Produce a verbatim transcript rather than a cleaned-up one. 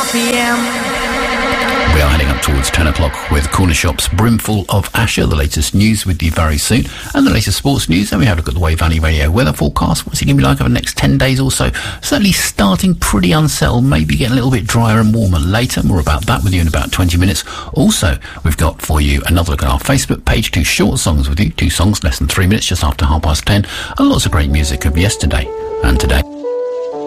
p m. We are heading up towards ten o'clock with Corner Shop's Brimful of Asher, the latest news with you very soon, and the latest sports news. Then we have a look at the Wave Valley Radio weather forecast. What's it going to be like over the next ten days or so? Certainly starting pretty unsettled, maybe getting a little bit drier and warmer later. More about that with you in about twenty minutes. Also, we've got for you another look at our Facebook page, two short songs with you, two songs less than three minutes, just after half past ten, and lots of great music of yesterday and today.